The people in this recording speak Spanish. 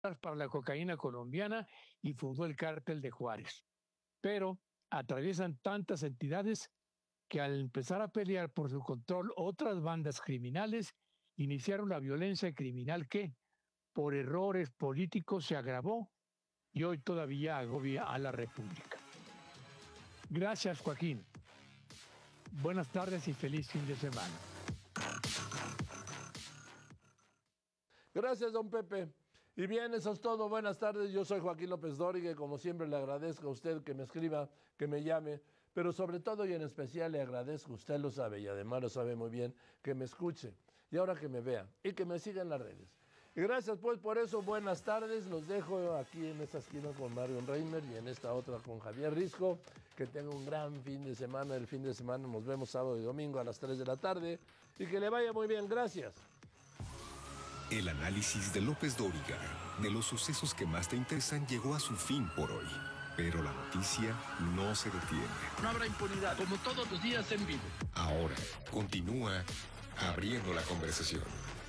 para la cocaína colombiana y fundó el cártel de Juárez. Pero atraviesan tantas entidades que al empezar a pelear por su control otras bandas criminales iniciaron la violencia criminal que, por errores políticos, se agravó y hoy todavía agobia a la República. Gracias, Joaquín. Buenas tardes y feliz fin de semana. Gracias, don Pepe. Y bien, eso es todo. Buenas tardes. Yo soy Joaquín López Dóriga y como siempre le agradezco a usted que me escriba, que me llame, pero sobre todo y en especial le agradezco, usted lo sabe y además lo sabe muy bien, que me escuche y ahora que me vea y que me siga en las redes. Y gracias pues por eso, buenas tardes. Los dejo aquí en esta esquina con Marion Reimer y en esta otra con Javier Risco. Que tenga un gran fin de semana. El fin de semana nos vemos sábado y domingo a las 3 de la tarde y que le vaya muy bien. Gracias. El análisis de López Dóriga de los sucesos que más te interesan llegó a su fin por hoy. Pero la noticia no se detiene. No habrá impunidad, como todos los días en vivo. Ahora continúa abriendo la conversación.